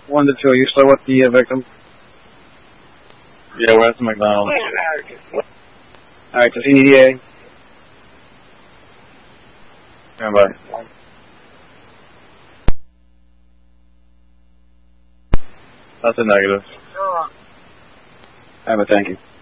1 to 2. Are you still with the victim? Yeah, we're at the McDonald's. Alright, does he need EA? Stand by. That's a negative. Alright, thank you.